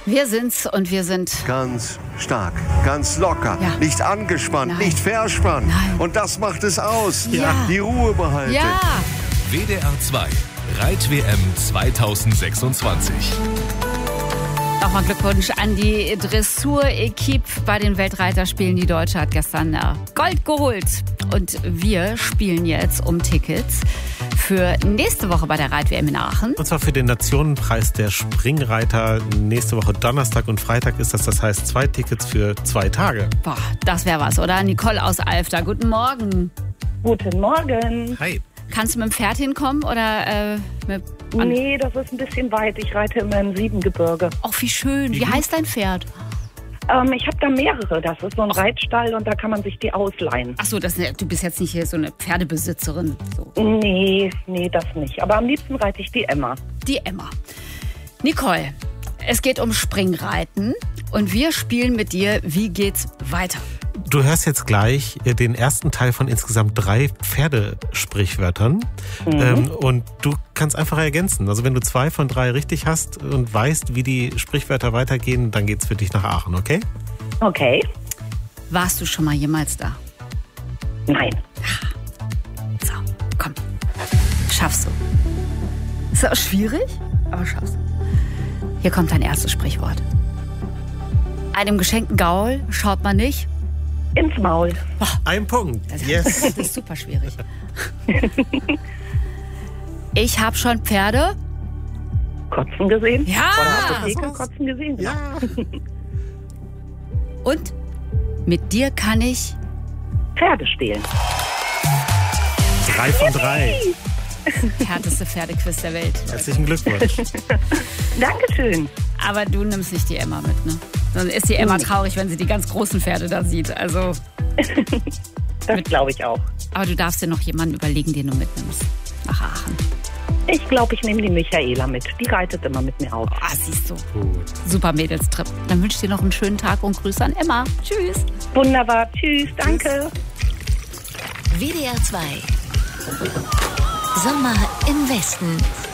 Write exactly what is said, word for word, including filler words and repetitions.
Wir sind's und wir sind ganz stark, ganz locker, ja. nicht angespannt, Nein. nicht verspannt. Nein. Und das macht es aus. Ja. Die Ruhe behalten. Ja. W D R zwei Reit-W M zweitausendsechsundzwanzig. Nochmal Glückwunsch an die Dressur-Equipe bei den Weltreiterspielen. Die Deutsche hat gestern äh, Gold geholt. Und wir spielen jetzt um Tickets für nächste Woche bei der Reit-W M in Aachen. Und zwar für den Nationenpreis der Springreiter. Nächste Woche Donnerstag und Freitag ist das. Das heißt zwei Tickets für zwei Tage. Boah, das wäre was, oder? Nicole aus Alfter, guten Morgen. Guten Morgen. Hi. Kannst du mit dem Pferd hinkommen oder äh, mit... An- Nee, das ist ein bisschen weit. Ich reite immer im Siebengebirge. Ach, wie schön. Wie heißt dein Pferd? Ähm, ich habe da mehrere. Das ist so ein Reitstall und da kann man sich die ausleihen. Ach so, das, du bist jetzt nicht hier so eine Pferdebesitzerin. So. Nee, nee, das nicht. Aber am liebsten reite ich die Emma. Die Emma. Nicole, es geht um Springreiten und wir spielen mit dir, wie geht's weiter? Du hörst jetzt gleich den ersten Teil von insgesamt drei Pferdesprichwörtern. Mhm. Ähm, und du kannst einfach ergänzen. Also wenn du zwei von drei richtig hast und weißt, wie die Sprichwörter weitergehen, dann geht's für dich nach Aachen, okay? Okay. Warst du schon mal jemals da? Nein. So, komm. Schaffst du. Ist auch schwierig, aber schaffst du. Hier kommt dein erstes Sprichwort. Einem geschenkten Gaul schaut man nicht. Ins Maul. Ein Punkt. Das, Yes. das ist super schwierig. Ich habe schon Pferde. Kotzen gesehen? Ja. Oder Apotheker kotzen gesehen? Ja. Und mit dir kann ich... Pferde stehlen. Drei von drei. Härteste Pferdequiz der Welt. Herzlichen Glückwunsch. Dankeschön. Aber du nimmst nicht die Emma mit, ne? Dann ist die Emma traurig, wenn sie die ganz großen Pferde da sieht. Also, Das glaube ich auch. aber du darfst dir noch jemanden überlegen, den du mitnimmst nach Aachen. Ich glaube, ich nehme die Michaela mit. Die reitet immer mit mir auf. Ah, siehst du. Gut. Super Mädelstrip. Dann wünsche ich dir noch einen schönen Tag und Grüße an Emma. Tschüss. Wunderbar. Tschüss. Danke. W D R zwei. Sommer im Westen.